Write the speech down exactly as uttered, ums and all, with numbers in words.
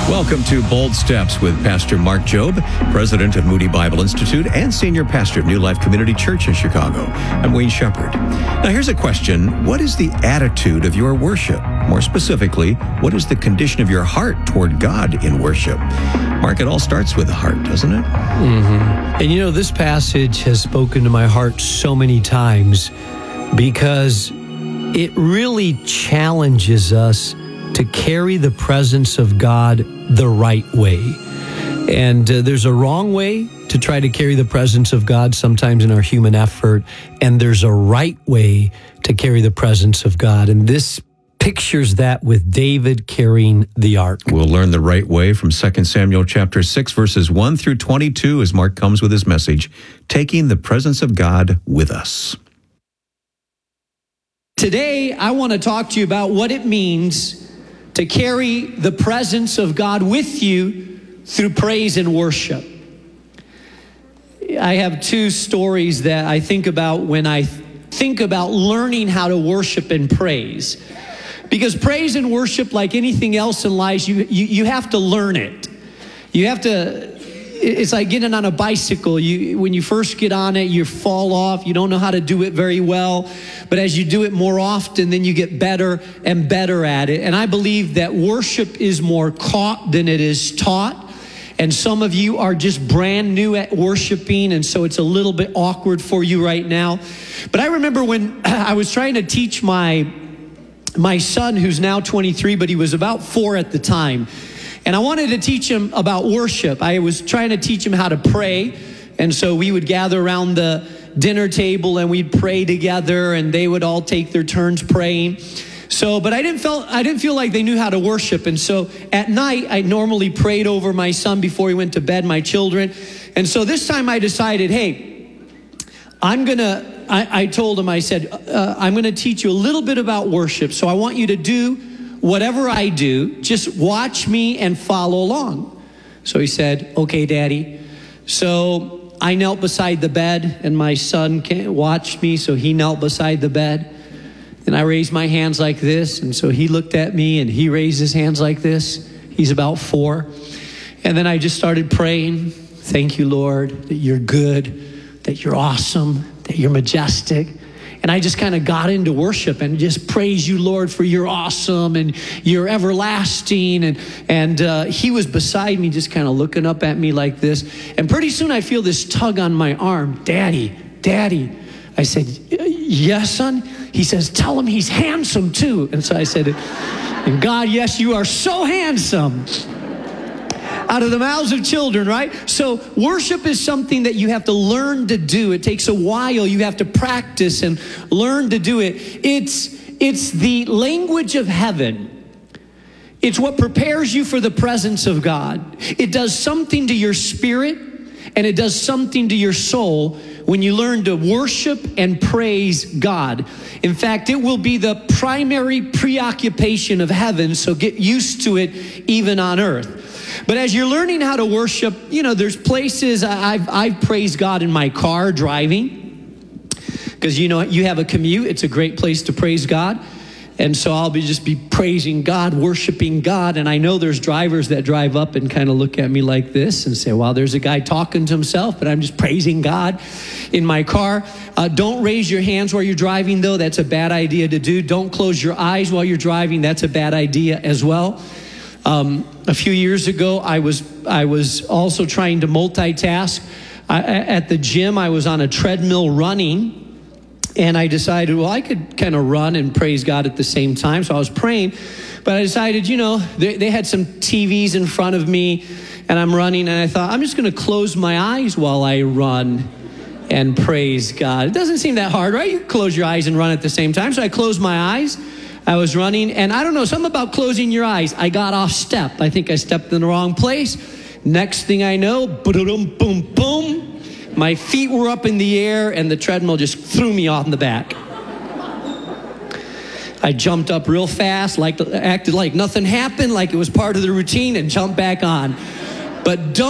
Welcome to Bold Steps with Pastor Mark Jobe, president of Moody Bible Institute and senior pastor of New Life Community Church in Chicago. I'm Wayne Shepherd. Now here's a question. What is the attitude of your worship? More specifically, what is the condition of your heart toward God in worship? Mark, it all starts with the heart, doesn't it? Mm-hmm. And you know, this passage has spoken to my heart so many times because it really challenges us to carry the presence of God the right way. And uh, there's a wrong way to try to carry the presence of God sometimes in our human effort, and there's a right way to carry the presence of God. And this pictures that with David carrying the ark. We'll learn the right way from Second Samuel chapter six, verses one through twenty-two, as Mark comes with his message, Taking the Presence of God with Us. Today, I want to talk to you about what it means to carry the presence of God with you through praise and worship. I have two stories that I think about when I think about learning how to worship and praise. Because praise and worship, like anything else in life, you, you, you have to learn it. You have to, it's like getting on a bicycle. You, when you first get on it, you fall off. You don't know how to do it very well. But as you do it more often, then you get better and better at it. And I believe that worship is more caught than it is taught. And some of you are just brand new at worshiping, and so it's a little bit awkward for you right now. But I remember when I was trying to teach my, my son, who's now twenty-three, but he was about four at the time. And I wanted to teach him about worship. I was trying to teach him how to pray. And so we would gather around the dinner table and we'd pray together, and they would all take their turns praying. So, but I didn't feel, I didn't feel like they knew how to worship. And so at night, I normally prayed over my son before he went to bed, my children. And so this time I decided, hey, I'm going to, I told him, I said, uh, I'm going to teach you a little bit about worship. So I want you to do whatever I do, just watch me and follow along. So he said, okay, Daddy. So I knelt beside the bed, and my son watched me, so he knelt beside the bed. And I raised my hands like this, and so he looked at me, and he raised his hands like this. He's about four. And then I just started praying, thank you, Lord, that you're good, that you're awesome, that you're majestic. And I just kind of got into worship and just praise you, Lord, for you're awesome and you're everlasting. And, and uh, he was beside me just kind of looking up at me like this. And pretty soon I feel this tug on my arm. Daddy, Daddy. I said, yes, son. He says, tell him he's handsome too. And so I said, and God, yes, you are so handsome. Out of the mouths of children, right? So worship is something that you have to learn to do. It takes a while. You have to practice and learn to do it. It's, it's the language of heaven. It's what prepares you for the presence of God. It does something to your spirit, and it does something to your soul when you learn to worship and praise God. In fact, it will be the primary preoccupation of heaven, so get used to it even on earth. But as you're learning how to worship, you know, there's places I've, I've praised God in my car driving. Because, you know, you have a commute. It's a great place to praise God. And so I'll be just be praising God, worshiping God. And I know there's drivers that drive up and kind of look at me like this and say, well, there's a guy talking to himself, but I'm just praising God in my car. Uh, don't raise your hands while you're driving, though. That's a bad idea to do. Don't close your eyes while you're driving. That's a bad idea as well. Um, a few years ago, I was I was also trying to multitask. I, at the gym, I was on a treadmill running, and I decided, well, I could kind of run and praise God at the same time. So I was praying, but I decided, you know, they, they had some T Vs in front of me, and I'm running, and I thought, I'm just going to close my eyes while I run and praise God. It doesn't seem that hard, right? You close your eyes and run at the same time. So I closed my eyes. I was running, and I don't know, something about closing your eyes. I got off step. I think I stepped in the wrong place. Next thing I know, boom, boom, boom. My feet were up in the air, and the treadmill just threw me off in the back. I jumped up real fast, like acted like nothing happened, like it was part of the routine, and jumped back on. But don't